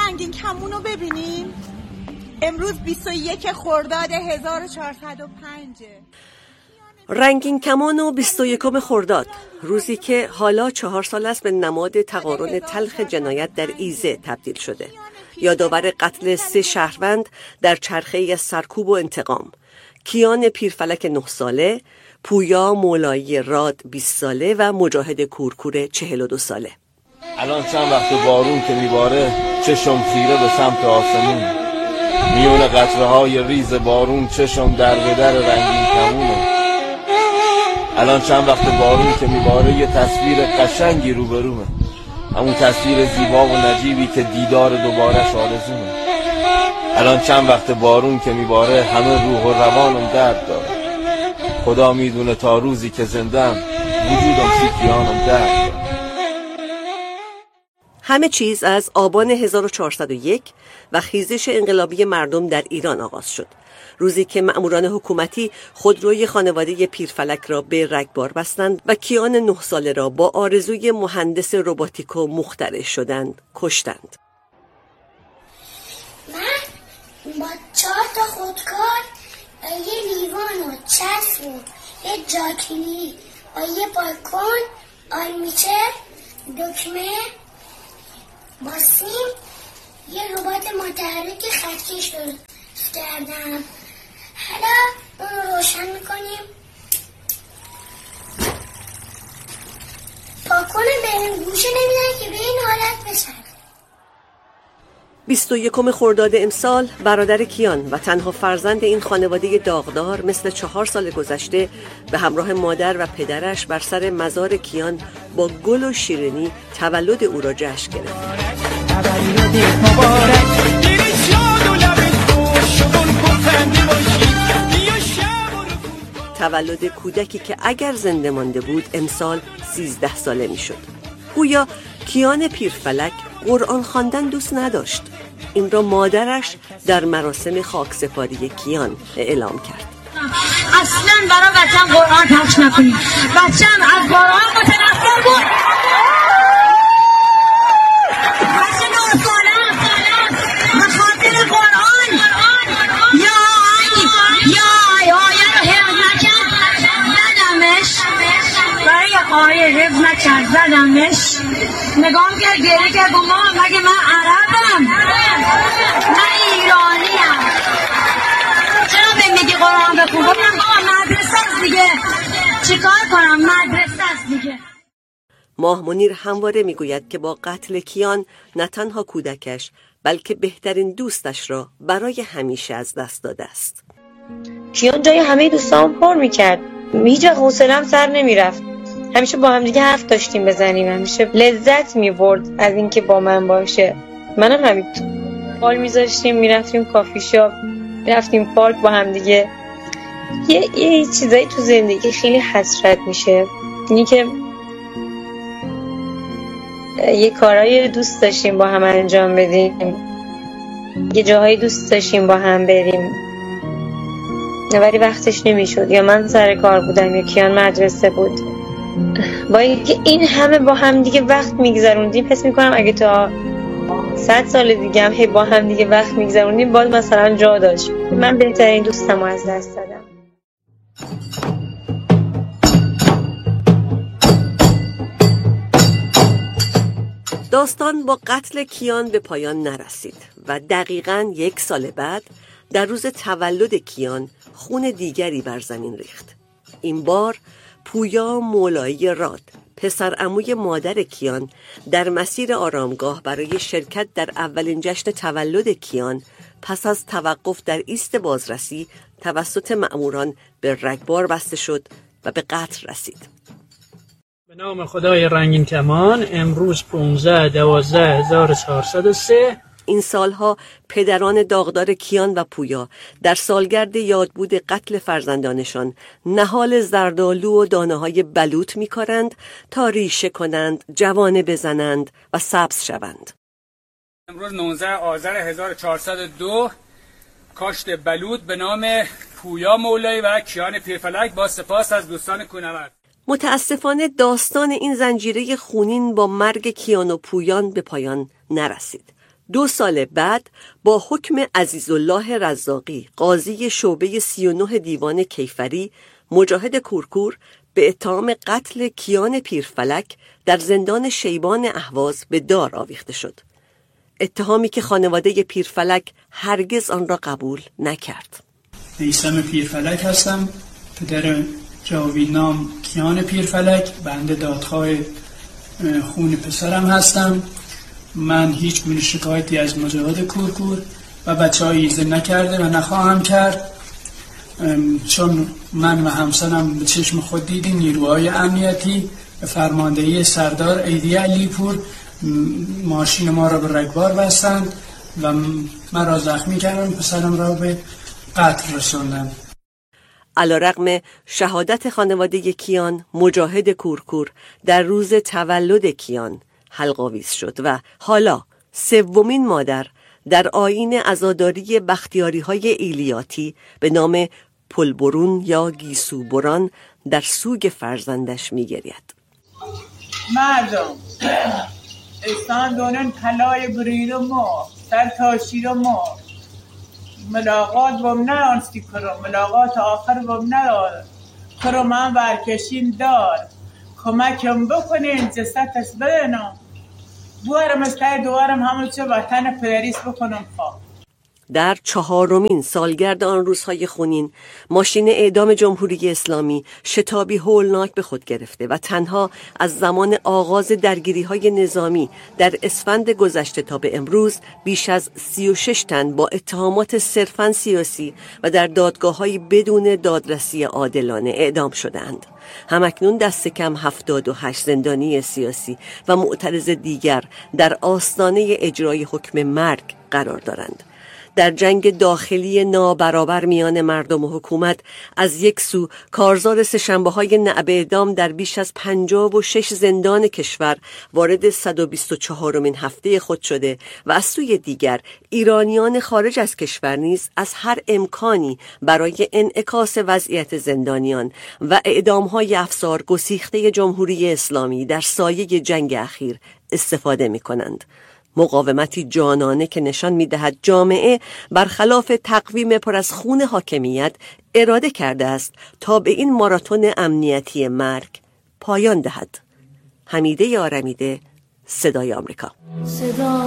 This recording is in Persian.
رنگین کمون رو ببینیم. امروز 21 خرداد 1405. رنگین کمان و 21 خرداد، روزی که حالا 4 سال است به نماد تقارن تلخ جنایت در ایزه تبدیل شده. یادآور قتل 3 شهروند در چرخه‌ای از سرکوب و انتقام. کیان پیرفلک 9 ساله، پویا مولایی راد 20 ساله و مجاهد کورکور 42 ساله. الان چند وقت بارون که میباره چشم خیره به سمت آسمون، میون قطره‌های ریز بارون چشم در به در رنگین کمونه. الان چند وقت بارون که میباره یه تصویر قشنگی روبرومه، همون تصویر زیبا و نجیبی که دیدار دوبارش آرزومه. الان چند وقت بارون که میباره همه روح و روانم درد داره. خدا میدونه تا روزی که زندم وجودم سیکیانم درد داره. همه چیز از آبان 1401 و خیزش انقلابی مردم در ایران آغاز شد. روزی که مأموران حکومتی خودروی خانواده پیرفلک را به رگبار بستند و کیان 9 ساله را با آرزوی مهندس روباتیک و مخترع شدند کشتند. من با 4 تا خودکار، یه لیوان و چسب و یه جاکینی و یه بالکن، آلمیچه، دکمه، با سیم، یه ربات متحرک خطکش درست کردم. حالا اون رو روشن میکنیم، پاکنه بریم گوشه نمیدن که به این حالت بشن. 21 خرداد امسال برادر کیان و تنها فرزند این خانواده داغدار مثل 4 سال گذشته به همراه مادر و پدرش بر سر مزار کیان با گل و شیرینی تولد او را جشن گرفت. تولد کودکی که اگر زنده مانده بود امسال 13 ساله می شد. گویا کیان پیرفلک قرآن خواندن دوست نداشت. این را مادرش در مراسم خاکسپاری کیان اعلام کرد. اصلا برای بچم قرآن پخش نکنید. بچم از قرآن متنفر بود. بچه 9 ساله به خاطر قرآن یا آیه رو حفظ نکرد زدمش. برای آیه حفظ نکرد زدمش. نگاه کرد گریه کرد با ما مگه من عربم؟ من ایرانیم. چرا به میگی قرآن بخون؟ گفتم بابا مدرسه است دیگه. چیکار کنم؟ مدرسه است دیگه. ماه منیر همواره میگوید که با قتل کیان نه تنها کودکش بلکه بهترین دوستش را برای همیشه از دست داده است. کیان جای همه دوستام پر میکرد. هیچ حوصله‌ام سر نمیرفت. همیشه با هم دیگه حرف داشتیم بزنیم، همیشه لذت می‌برد از اینکه با من باشه. منم همینطور. حال می‌ذاشتیم میرفتیم کافی شاپ، رفتیم پارک با هم دیگه. یه چیزایی تو زندگی خیلی حسرت میشه. اینی که یه کارهای دوست داشتیم با هم انجام بدیم، یه جاهای دوست داشتیم با هم بریم، ولی وقتش نمیشد. یا من سر کار بودم یا کیان مدرسه بود. با اینکه این همه با هم دیگه وقت میگذروندیم، حس میکنم اگه تا 100 سال دیگه هم با هم دیگه وقت میگذروندیم باز مثلا جا داشت. من بهترین دوستم رو از دست دادم. داستان با قتل کیان به پایان نرسید و دقیقاً 1 سال بعد در روز تولد کیان خون دیگری بر زمین ریخت. این بار پویا مولایی راد، پسر عموی مادر کیان، در مسیر آرامگاه برای شرکت در اولین جشن تولد کیان پس از توقف در ایست بازرسی توسط مأموران به رگبار بسته شد و به قتل رسید. به نام خدای رنگین کمان، امروز 15/12/1403 این سالها پدران داغدار کیان و پویا در سالگرد یادبود قتل فرزندانشان نهال زردآلو و دانه‌های بلوط می‌کارند تا ریشه کنند، جوانه بزنند و سبز شوند. امروز 19 آذر 1402 کاشت بلوط به نام پویا مولایی و کیان پیرفلک با سپاس از دوستان کوهنورد. متاسفانه داستان این زنجیره خونین با مرگ کیان و پویان به پایان نرسید. 2 سال بعد با حکم عزیزالله رزاقی قاضی شعبه 39 دیوان کیفری، مجاهد کورکور به اتهام قتل کیان پیرفلک در زندان شیبان اهواز به دار آویخته شد. اتهامی که خانواده پیرفلک هرگز آن را قبول نکرد. میثم پیرفلک هستم، پدر جاویدنام کیان پیرفلک، بنده دادخواه خون پسرم هستم. من هیچ گونه شکایتی از مجاهد کورکور و بچه‌های ایزه نکرده و نخواهم کرد، چون من و همسرم به چشم خود دیدیم نیروهای امنیتی به فرماندهی سردار ایدی علیپور ماشین ما را به رگبار بستند و مرا زخمی کردند، پسرم را به قتل رساندند. علیرغم شهادت خانواده کیان، مجاهد کورکور در روز تولد کیان حلق‌آویز شد و حالا 3مین مادر در آیین عزاداری بختیاری‌های ایلیاتی به نام پلبرون یا گیسوبران در سوگ فرزندش می‌گرید. مردم استان دونن طلای برید و ما سر تاشیر و ما ملاقات بم نانستی کرم، ملاقات آخر بم ندار کرم، من برکشین دار کمکم بکنین جستش بدنم دوارم از تای دوارم همون چه وطن پدریس بکنم خواه. در 4مین سالگرد آن روزهای خونین، ماشین اعدام جمهوری اسلامی شتابی هولناک به خود گرفته و تنها از زمان آغاز درگیری‌های نظامی در اسفند گذشته تا به امروز بیش از 36 تن با اتهامات صرفاً سیاسی و در دادگاه‌های بدون دادرسی عادلانه اعدام شدند. همکنون دست کم 78 زندانی سیاسی و معترض دیگر در آستانه اجرای حکم مرگ قرار دارند. در جنگ داخلی نابرابر میان مردم و حکومت، از یک سو کارزار سه‌شنبه‌های نعب اعدام در بیش از 56 زندان کشور وارد 124مین هفته خود شده و از سوی دیگر ایرانیان خارج از کشور نیز از هر امکانی برای انعکاس وضعیت زندانیان و اعدام‌های افسار گسیخته جمهوری اسلامی در سایه جنگ اخیر استفاده می‌کنند. مقاومتی جانانه که نشان می‌دهد جامعه برخلاف تقویم پر از خون حاکمیت اراده کرده است تا به این ماراتون امنیتی مرگ پایان دهد. حمیده آرمیده، صدای آمریکا.